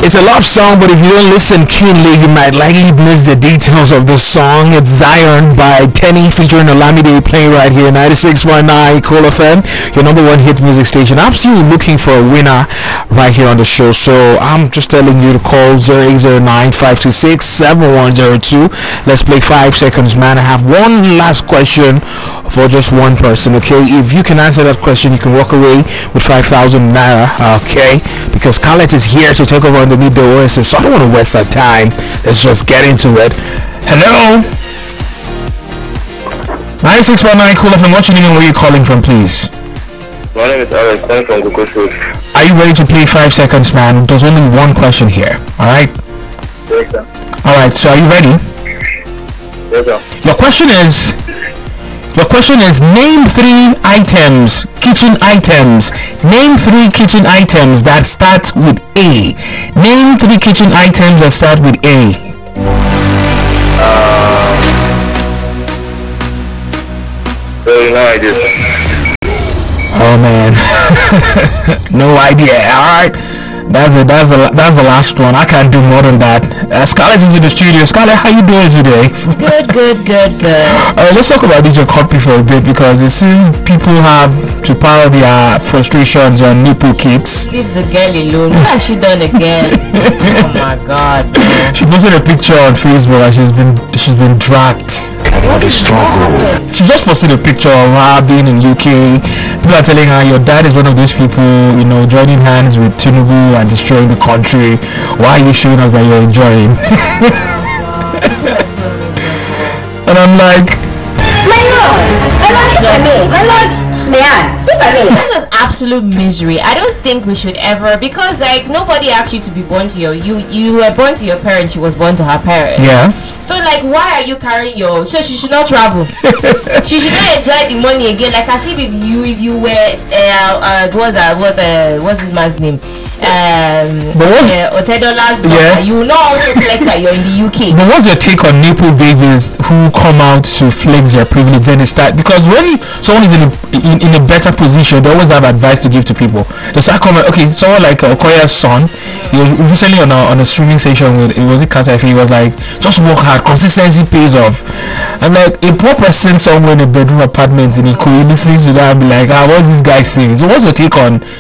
It's a love song, but if you don't listen keenly, you might likely miss the details of the song. It's Zion by Tenny featuring Olamide playing right here, 96.9 Cool FM, your number one hit music station. I'm still looking for a winner right here on the show, so I'm just telling you to call 0809-526-7102. Let's play 5 seconds, man. I have one last question for just one person, okay? If you can answer that question, you can walk away with 5,000 naira, okay? Because Khaled is here to take over underneath the OSS, so I don't want to waste our time. Let's just get into it. Hello? 9619 Cool FM, what's your name and where are you calling from, please? My name is Alex, calling from Google Shoot. Are you ready to play 5 seconds, man? There's only one question here, alright? Yes, sir. Alright, so are you ready? Yes, sir. Your question is name 3 items, kitchen items. Name 3 kitchen items that start with A. Name 3 kitchen items that start with A. No idea. Oh man, no idea. All right, that's the last one. I can't do more than that. Scarlett is in the studio. Scarlett, how you doing today? Good. All right, let's talk about DJ Copy for a bit because it seems people have to power their frustrations on nipple kits. Leave the girl alone. What has she done again? Oh my God. She posted a picture on Facebook and she's been dragged. What is wrong? She just posted a picture of her being in UK. People are telling her your dad is one of those people, you know, joining hands with Tinubu and destroying the country. Why are you showing us that you're enjoying? And I'm like, That was absolute misery. I don't think we should ever, because like nobody asked you to be born to you were born to your parents, she was born to her parents. yeah. So like, why are you carrying so she should not travel? She should not enjoy the money again. Like as if you were what's his man's name? Otedola's daughter. Yeah. You will not also flex that you're in the UK. But what's your take on nipple babies who come out to flex their privilege and they start, because when someone is in a better position, they always have advice to give to people. They start coming, okay, someone like Okoya's son, he was recently on a streaming session with, it was a Kasa, he was like, just work hard, consistency pays off. I'm like, a poor person somewhere in a bedroom apartment in Ikoyi listening to that and be like, what's this guy saying? So what's your take on